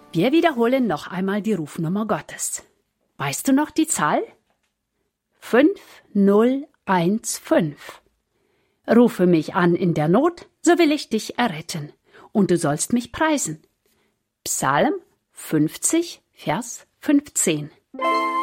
Wir wiederholen noch einmal die Rufnummer Gottes. Weißt du noch die Zahl? 5015. Rufe mich an in der Not, so will ich dich erretten, und du sollst mich preisen. Psalm 50, Vers 15.